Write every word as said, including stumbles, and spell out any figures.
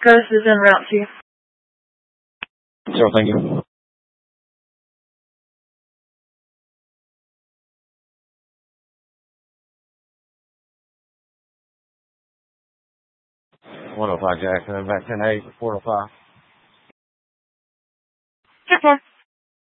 Ghost is en route to you. Sure, thank you. one oh five Jackson, back ten eight, four oh five.